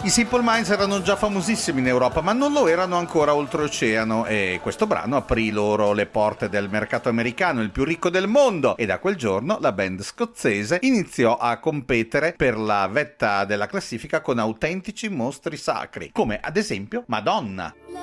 I Simple Minds erano già famosissimi in Europa, ma non lo erano ancora oltreoceano, e questo brano aprì loro le porte del mercato americano, il più ricco del mondo, e da quel giorno la band scozzese iniziò a competere per la vetta della classifica con autentici mostri sacri, come ad esempio Madonna.